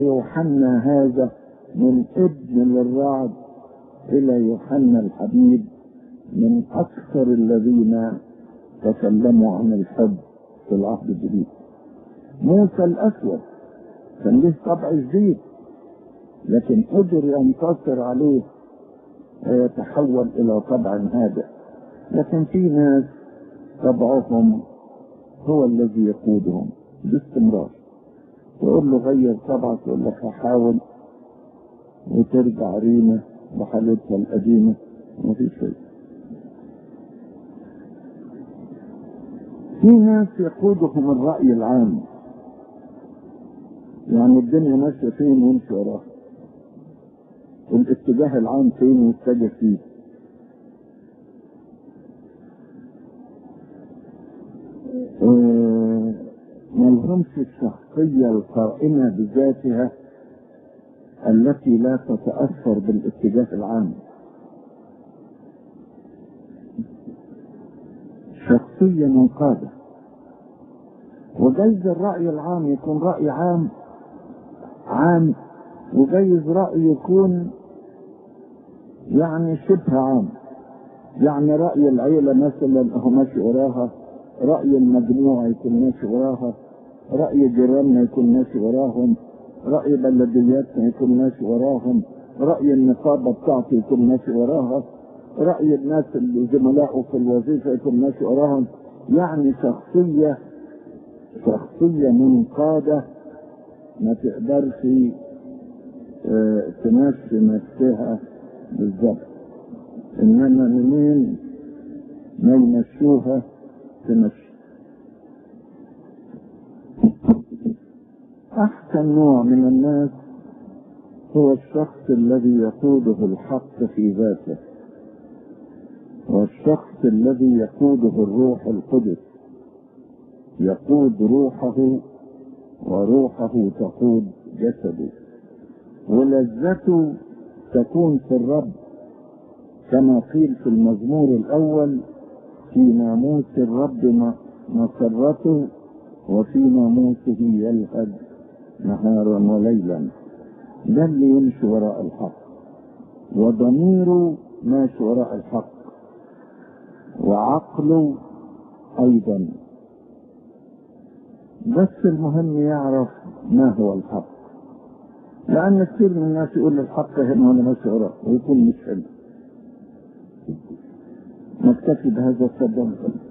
يوحنا هذا من ابن للرعد إلى يوحنا الحبيب من أكثر الذين تكلموا عن الحب في العهد الجديد. موسى الأسود كان له طبع جديد، لكن قدر ينتصر عليه ويتحول إلى طبع هادئ. لكن في ناس طبعهم هو الذي يقودهم باستمرار. تقول له غير طبعك، يقول لك هحاول، وترجع ريمة بحالتها القديمة ومفيش شيء. في ناس يقودهم الرأي العام، يعني الدنيا ماشية فين ويمشي وراها، والاتجاه العام فين ويتجه فيه. ملهمش الشخصية القائمة بذاتها التي لا تتأثر بالاتجاه العام. شخصية منقادة، وجايز الرأي العام يكون رأي عام، وجايز رأي يكون يعني شبه عام. يعني رأي العيلة مثلا هو ماشي وراها، رأي المجموعة يكون ماشي وراها، رأي جيراننا يكون ماشي وراهم، رأي بلدياتنا يكون ماشي وراهم، رأي النقابة بتاعته يكون ماشي وراها، رأي الناس اللي زملائه في الوظيفة يكون ماشي وراهم. يعني شخصية منقادة ما تقدرش تمشي نفسها بالظبط، إنما منين ما يمشوها تمشي. أحسن نوع من الناس هو الشخص الذي يقوده الحق في ذاته، والشخص الذي يقوده الروح القدس، يقود روحه وروحه تقود جسده، ولذته تكون في الرب، كما قيل في المزمور الأول: في ناموس الرب مسرته، وفي ناموسه يلهج نهارا وليلا. ده اللي يمشي وراء الحق، وضميره ماشي وراء الحق، وعقله أيضا. بس المهم يعرف ما هو الحق، لأن كثير من الناس يقول الحق هنا وأنا ماشي وراه ويكون مش حلو. نكتفي بهذا السبب.